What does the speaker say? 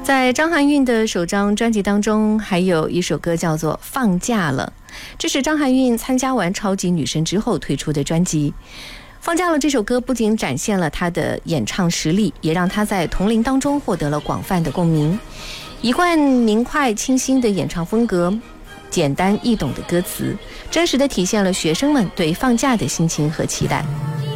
在张含韵的首张专辑当中，还有一首歌叫做《放假了》，这是张含韵参加完超级女声之后推出的专辑。放假了这首歌不仅展现了她的演唱实力，也让她在同龄当中获得了广泛的共鸣。一贯明快清新的演唱风格，简单易懂的歌词，真实地体现了学生们对放假的心情和期待。